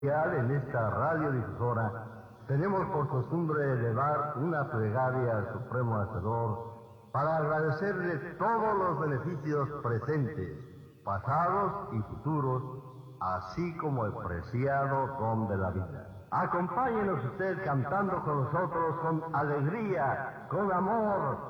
En esta radiodifusora tenemos por costumbre elevar una plegaria al Supremo Hacedor para agradecerle todos los beneficios presentes, pasados y futuros, así como el preciado don de la vida. Acompáñenos usted cantando con nosotros con alegría, con amor,